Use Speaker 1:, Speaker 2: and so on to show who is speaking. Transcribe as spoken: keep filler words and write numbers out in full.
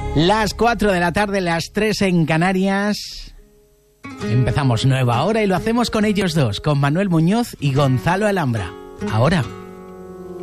Speaker 1: Las cuatro de la tarde, las tres en Canarias. Empezamos nueva hora y lo hacemos con ellos dos, con Manuel Muñoz y Gonzalo Alhambra. Ahora.